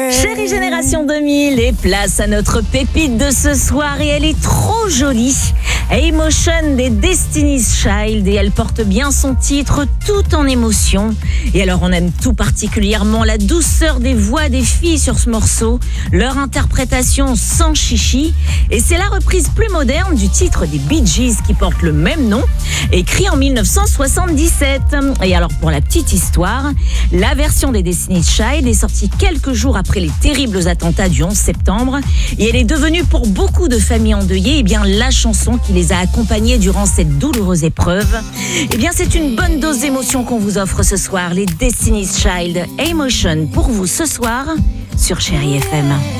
Chérie Génération 2000, et place à notre pépite de ce soir, et elle est trop jolie. Emotion des Destiny's Child, et elle porte bien son titre, tout en émotion. Et alors on aime tout particulièrement la douceur des voix des filles sur ce morceau, leur interprétation sans chichi, et c'est la reprise plus moderne du titre des Bee Gees qui porte le même nom, écrit en 1977. Et alors pour la petite histoire, la version des Destiny's Child est sortie quelques jours après les terribles attentats du 11 septembre, et elle est devenue pour beaucoup de familles endeuillées la chanson qui les a accompagnés durant cette douloureuse épreuve. C'est une bonne dose d'émotion qu'on vous offre ce soir, les Destiny's Child, Emotion pour vous ce soir sur Chérie FM.